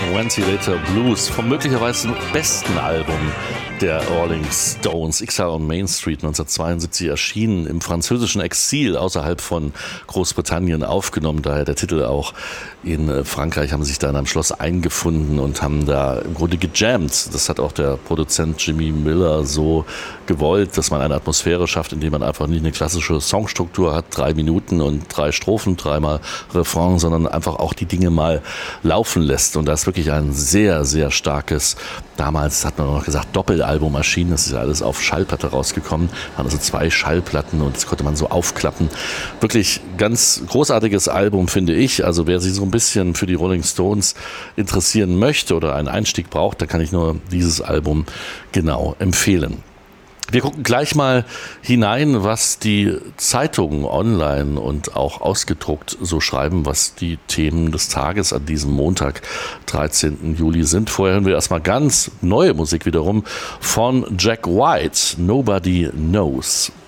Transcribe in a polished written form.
Ventilator Blues vom möglicherweise besten Album der Rolling Stones, Exile on Main Street, 1972 erschienen, im französischen Exil außerhalb von Großbritannien aufgenommen, daher der Titel auch. In Frankreich haben sie sich da in einem Schloss eingefunden und haben da im Grunde gejammt. Das hat auch der Produzent Jimmy Miller so gewollt, dass man eine Atmosphäre schafft, indem man einfach nicht eine klassische Songstruktur hat, 3 Minuten und 3 Strophen, 3-mal Refrain, sondern einfach auch die Dinge mal laufen lässt. Und da ist wirklich ein sehr, sehr starkes, damals hat man noch gesagt, Doppelalbum erschienen. Das ist ja alles auf Schallplatte rausgekommen. Da waren also 2 Schallplatten und das konnte man so aufklappen. Wirklich ganz großartiges Album, finde ich. Also wer sich so ein bisschen für die Rolling Stones interessieren möchte oder einen Einstieg braucht, da kann ich nur dieses Album genau empfehlen. Wir gucken gleich mal hinein, was die Zeitungen online und auch ausgedruckt so schreiben, was die Themen des Tages an diesem Montag, 13. Juli sind. Vorher hören wir erstmal ganz neue Musik wiederum von Jack White, Nobody Knows.